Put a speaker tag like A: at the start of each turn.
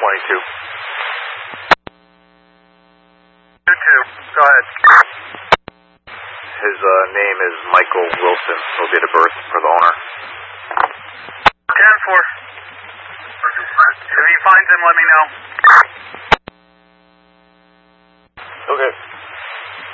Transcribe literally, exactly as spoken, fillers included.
A: twenty-two.
B: two two, go ahead.
A: His uh, name is Michael Wilson. No date of birth for the owner.
B: ten four. If he finds him, let me know.
A: Okay.